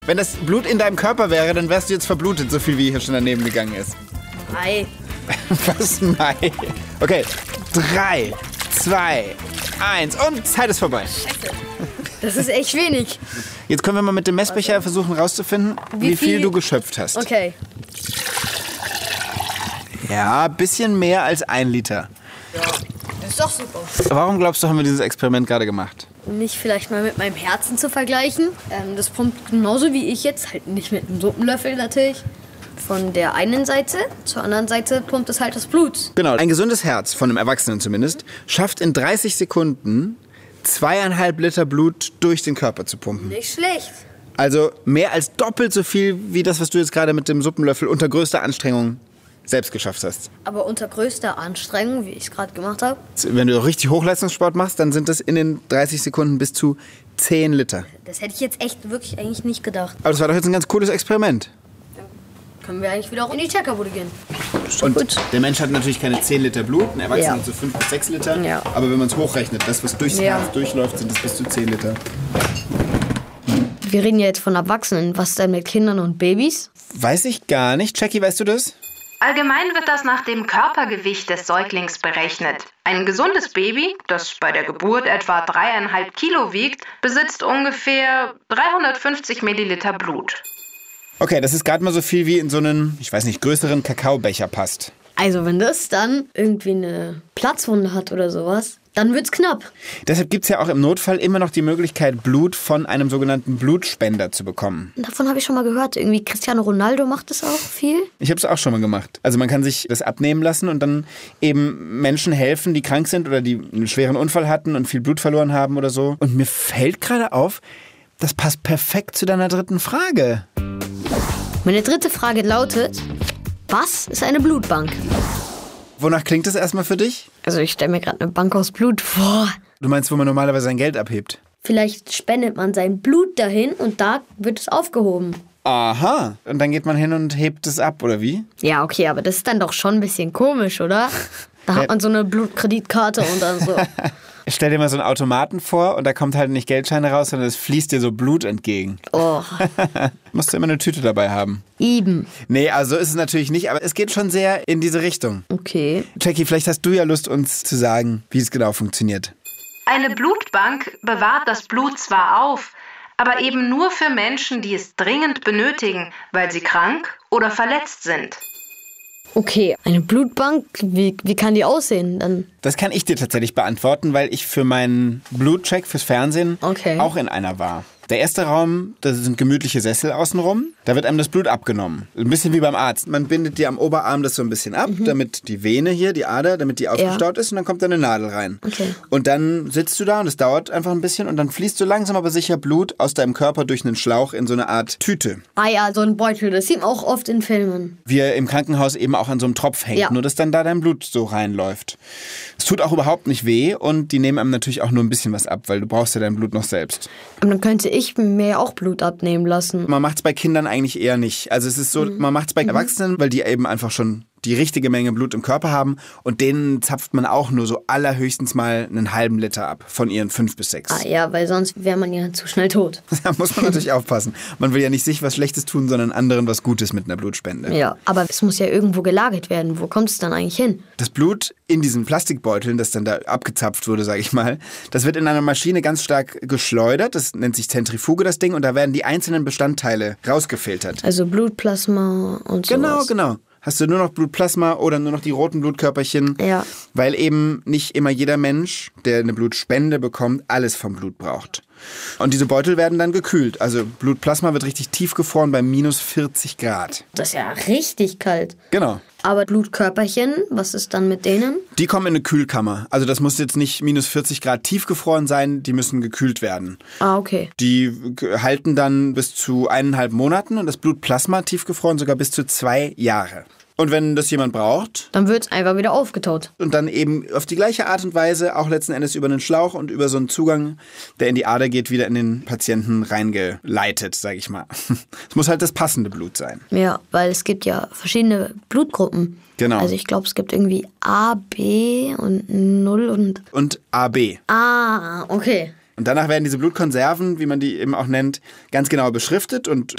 Wenn das Blut in deinem Körper wäre, dann wärst du jetzt verblutet, so viel wie hier schon daneben gegangen ist. Mai. Was, Mai? Okay, 3, 2, 1 und Zeit ist vorbei. Scheiße. Das ist echt wenig. Jetzt können wir mal mit dem Messbecher versuchen rauszufinden, wie viel du geschöpft hast. Okay. Ja, ein bisschen mehr als 1 Liter. Ja, das ist doch super. Warum glaubst du, haben wir dieses Experiment gerade gemacht? Nicht vielleicht mal mit meinem Herzen zu vergleichen. Das pumpt genauso wie ich jetzt, halt nicht mit einem Suppenlöffel natürlich. Von der einen Seite zur anderen Seite pumpt es halt das Blut. Genau, ein gesundes Herz, von einem Erwachsenen zumindest, schafft in 30 Sekunden 2,5 Liter Blut durch den Körper zu pumpen. Nicht schlecht. Also mehr als doppelt so viel wie das, was du jetzt gerade mit dem Suppenlöffel unter größter Anstrengung selbst geschafft hast. Aber unter größter Anstrengung, wie ich es gerade gemacht habe. Wenn du richtig Hochleistungssport machst, dann sind das in den 30 Sekunden bis zu 10 Liter. Das hätte ich jetzt echt wirklich eigentlich nicht gedacht. Aber das war doch jetzt ein ganz cooles Experiment. Können wir eigentlich wieder auch in die Checkerbude gehen. Und gut. Der Mensch hat natürlich keine 10 Liter Blut, ein Erwachsener hat so 5 bis 6 Liter. Ja. Aber wenn man es hochrechnet, das, was durchs Herz durchläuft, sind es bis zu 10 Liter. Wir reden ja jetzt von Erwachsenen. Was denn mit Kindern und Babys? Weiß ich gar nicht. Jackie, weißt du das? Allgemein wird das nach dem Körpergewicht des Säuglings berechnet. Ein gesundes Baby, das bei der Geburt etwa 3,5 Kilo wiegt, besitzt ungefähr 350 Milliliter Blut. Okay, das ist gerade mal so viel wie in so einen, ich weiß nicht, größeren Kakaobecher passt. Also wenn das dann irgendwie eine Platzwunde hat oder sowas, dann wird's knapp. Deshalb gibt es ja auch im Notfall immer noch die Möglichkeit, Blut von einem sogenannten Blutspender zu bekommen. Davon habe ich schon mal gehört. Irgendwie Cristiano Ronaldo macht das auch viel. Ich habe es auch schon mal gemacht. Also man kann sich das abnehmen lassen und dann eben Menschen helfen, die krank sind oder die einen schweren Unfall hatten und viel Blut verloren haben oder so. Und mir fällt gerade auf, das passt perfekt zu deiner dritten Frage. Meine dritte Frage lautet, was ist eine Blutbank? Wonach klingt das erstmal für dich? Also ich stelle mir gerade eine Bank aus Blut vor. Du meinst, wo man normalerweise sein Geld abhebt? Vielleicht spendet man sein Blut dahin und da wird es aufgehoben. Aha. Und dann geht man hin und hebt es ab, oder wie? Ja, okay, aber das ist dann doch schon ein bisschen komisch, oder? Da hat man so eine Blutkreditkarte und dann so. Stell dir mal so einen Automaten vor und da kommt halt nicht Geldscheine raus, sondern es fließt dir so Blut entgegen. Oh. Musst du immer eine Tüte dabei haben. Eben. Nee, also ist es natürlich nicht, aber es geht schon sehr in diese Richtung. Okay. Jackie, vielleicht hast du ja Lust, uns zu sagen, wie es genau funktioniert. Eine Blutbank bewahrt das Blut zwar auf, aber eben nur für Menschen, die es dringend benötigen, weil sie krank oder verletzt sind. Okay, eine Blutbank, wie kann die aussehen dann? Das kann ich dir tatsächlich beantworten, weil ich für meinen Blutcheck fürs Fernsehen Okay. auch in einer war. Der erste Raum, das sind gemütliche Sessel außenrum. Da wird einem das Blut abgenommen. Ein bisschen wie beim Arzt. Man bindet dir am Oberarm das so ein bisschen ab, damit die Vene hier, die Ader, damit die aufgestaut ist und dann kommt da eine Nadel rein. Okay. Und dann sitzt du da und es dauert einfach ein bisschen und dann fließt so langsam aber sicher Blut aus deinem Körper durch einen Schlauch in so eine Art Tüte. Ah ja, so ein Beutel, das sieht man auch oft in Filmen. Wie er im Krankenhaus eben auch an so einem Tropf hängt, Ja. nur dass dann da dein Blut so reinläuft. Es tut auch überhaupt nicht weh und die nehmen einem natürlich auch nur ein bisschen was ab, weil du brauchst ja dein Blut noch selbst. Und dann könnte ich mir ja auch Blut abnehmen lassen. Man macht es bei Kindern eigentlich eher nicht. Also es ist so, man macht es bei Erwachsenen, weil die eben einfach schon die richtige Menge Blut im Körper haben und denen zapft man auch nur so allerhöchstens mal einen halben Liter ab von ihren 5 bis 6. Ah ja, weil sonst wäre man ja zu schnell tot. Da muss man natürlich aufpassen. Man will ja nicht sich was Schlechtes tun, sondern anderen was Gutes mit einer Blutspende. Ja, aber es muss ja irgendwo gelagert werden. Wo kommt es dann eigentlich hin? Das Blut in diesen Plastikbeuteln, das dann da abgezapft wurde, sage ich mal, das wird in einer Maschine ganz stark geschleudert. Das nennt sich Zentrifuge, das Ding. Und da werden die einzelnen Bestandteile rausgefiltert. Also Blutplasma und so. Genau. Hast du nur noch Blutplasma oder nur noch die roten Blutkörperchen? Ja. Weil eben nicht immer jeder Mensch, der eine Blutspende bekommt, alles vom Blut braucht. Und diese Beutel werden dann gekühlt. Also Blutplasma wird richtig tiefgefroren bei minus 40 Grad. Das ist ja richtig kalt. Genau. Aber Blutkörperchen, was ist dann mit denen? Die kommen in eine Kühlkammer. Also das muss jetzt nicht minus 40 Grad tiefgefroren sein, die müssen gekühlt werden. Ah, okay. Die halten dann bis zu 1,5 Monaten und das Blutplasma tiefgefroren sogar bis zu 2 Jahre. Und wenn das jemand braucht, Dann wird es einfach wieder aufgetaut. und dann eben auf die gleiche Art und Weise, auch letzten Endes über einen Schlauch und über so einen Zugang, der in die Ader geht, wieder in den Patienten reingeleitet, sage ich mal. Es muss halt das passende Blut sein. Ja, weil es gibt ja verschiedene Blutgruppen. Genau. Also ich glaube, es gibt irgendwie A, B und 0 und... Und AB. Ah, okay. Und danach werden diese Blutkonserven, wie man die eben auch nennt, ganz genau beschriftet und